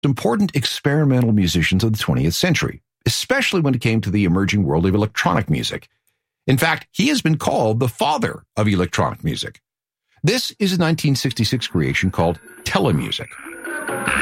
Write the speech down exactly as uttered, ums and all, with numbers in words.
important experimental musicians of the twentieth century, especially when it came to the emerging world of electronic music. In fact, he has been called the father of electronic music. This is a nineteen sixty-six creation called Telemusic.